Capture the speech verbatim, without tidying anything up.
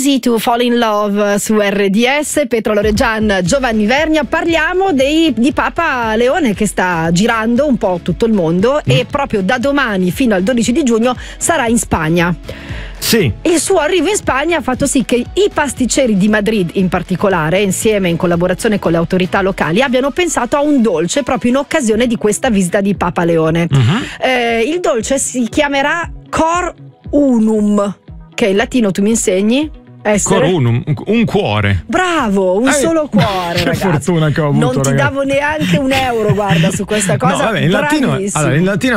Easy to Fall in Love su R D S, Pietro Loregian, Giovanni Vernia. Parliamo dei, di Papa Leone, che sta girando un po' tutto il mondo mm. e proprio da domani fino al dodici di giugno sarà in Spagna. Sì. Il suo arrivo in Spagna ha fatto sì che i pasticceri di Madrid in particolare, insieme in collaborazione con le autorità locali, abbiano pensato a un dolce proprio in occasione di questa visita di Papa Leone. Uh-huh. Eh, il dolce si chiamerà Cor Unum, che in latino tu mi insegni? Essere? Cor unum, un cuore. Bravo, un eh, solo cuore. Che ragazzi. fortuna che ho avuto. Non ti ragazzi. davo neanche un euro, guarda, su questa cosa. No, vabbè, in latino, allora, in latino